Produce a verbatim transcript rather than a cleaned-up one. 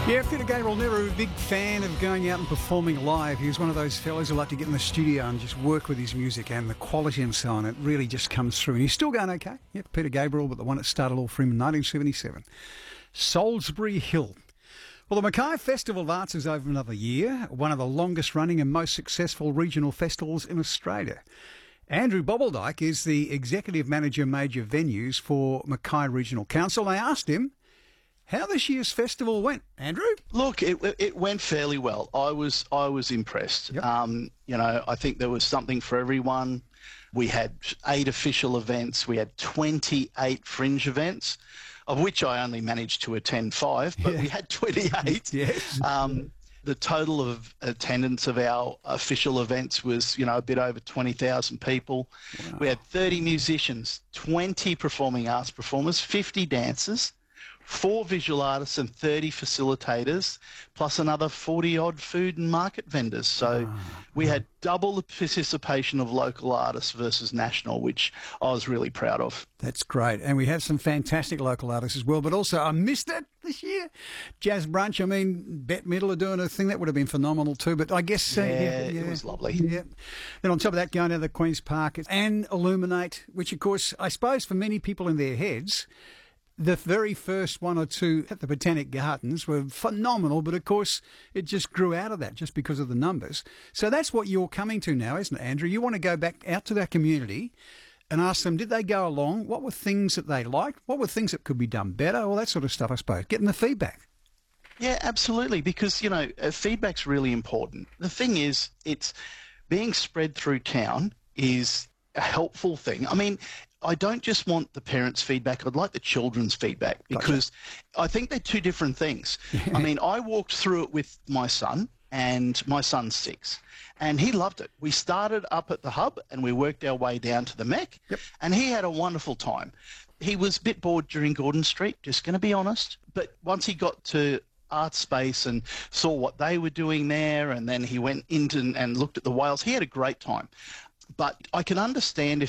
Yeah, Peter Gabriel, never a big fan of going out and performing live. He was one of those fellows who like to get in the studio and just work with his music, and the quality and so on, it really just comes through. And he's still going okay. Yep, Peter Gabriel, but the one that started all for him in nineteen seventy-seven. Salisbury Hill. Well, the Mackay Festival of Arts is over another year, one of the longest running and most successful regional festivals in Australia. Andrew Bobbledike is the Executive Manager Major Venues for Mackay Regional Council. I asked him how this year's festival went. Andrew? Look, it it went fairly well. I was I was impressed. Yep. Um, you know, I think there was something for everyone. We had eight official events. We had twenty-eight fringe events, of which I only managed to attend five, but Yeah. we had twenty-eight. Yes. Um, the total of attendance of our official events was, you know, a bit over twenty thousand people. Wow. We had thirty musicians, twenty performing arts performers, fifty dancers, four visual artists and thirty facilitators, plus another forty-odd food and market vendors. So Ah, we had double the participation of local artists versus national, which I was really proud of. That's great. And we have some fantastic local artists as well. But also, I missed it this year. Jazz Brunch, I mean, Bette Midler doing a thing. That would have been phenomenal too. But I guess... Uh, Yeah, it was lovely. Yeah. Then on top of that, going to the Queen's Park and Illuminate, which, of course, I suppose for many people in their heads, the very first one or two at the Botanic Gardens were phenomenal, but of course it just grew out of that just because of the numbers. So that's what you're coming to now, isn't it, Andrew? You want to go back out to that community and ask them, did they go along? What were things that they liked? What were things that could be done better? All that sort of stuff, I suppose. Getting the feedback. Yeah, absolutely, because, you know, uh, feedback's really important. The thing is, it's being spread through town is a helpful thing. I mean, I don't just want the parents' feedback. I'd like the children's feedback, because gotcha. I think they're two different things. I mean, I walked through it with my son, and my son's six, and he loved it. We started up at the hub and we worked our way down to the Mech, yep. and he had a wonderful time. He was a bit bored during Gordon Street, just going to be honest, but once he got to Art Space and saw what they were doing there, and then he went into and looked at the whales, he had a great time. But I can understand if